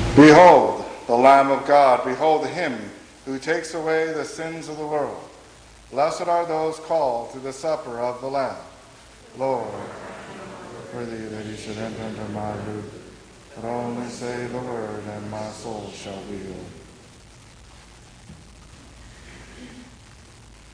Behold, the Lamb of God. Behold him who takes away the sins of the world. Blessed are those called to the supper of the Lamb. Lord, worthy that you should enter under my roof, but only say the word, and my soul shall be healed.